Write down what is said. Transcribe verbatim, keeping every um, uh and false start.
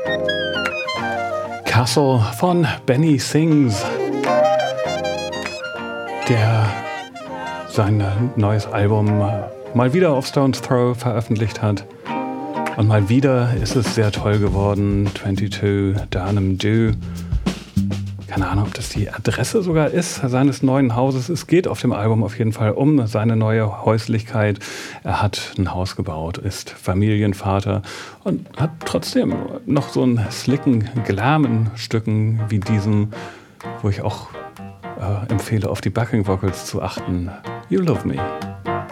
Castle von Benny Sings, der sein neues Album mal wieder auf Stone's Throw veröffentlicht hat. Und mal wieder ist es sehr toll geworden. zweiundzwanzig Darnham Dew. Keine Ahnung, ob das die Adresse sogar ist seines neuen Hauses. Es geht auf dem Album auf jeden Fall um seine neue Häuslichkeit. Er hat ein Haus gebaut, ist Familienvater und hat trotzdem noch so einen slicken Glam in Stücken wie diesem, wo ich auch äh, empfehle, auf die Backing Vocals zu achten. You Love Me.